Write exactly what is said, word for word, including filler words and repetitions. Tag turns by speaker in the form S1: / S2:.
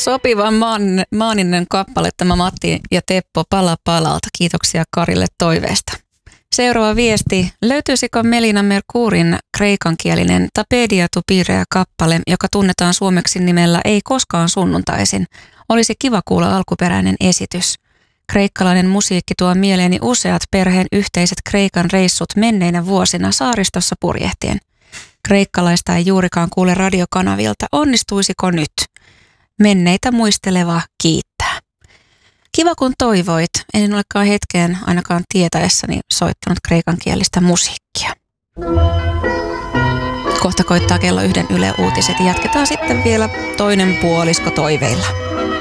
S1: Sopivan maan, maaninen kappale tämä Matti ja Teppo Pala palalta. Kiitoksia Karille toiveesta. Seuraava viesti. Löytyisikö Melina Mercourin kreikankielinen Tapedia tu Pirea kappale, joka tunnetaan suomeksi nimellä Ei koskaan sunnuntaisin? Olisi kiva kuulla alkuperäinen esitys. Kreikkalainen musiikki tuo mieleeni useat perheen yhteiset Kreikan reissut menneinä vuosina saaristossa purjehtien. Kreikkalaista ei juurikaan kuule radiokanavilta. Onnistuisiko nyt? Menneitä muisteleva kiittää. Kiva kun toivoit. En olekaan hetkeen ainakaan tietäessäni soittanut kreikankielistä musiikkia. Kohta koittaa kello yhden Yle Uutiset ja jatketaan sitten vielä toinen puolisko toiveilla.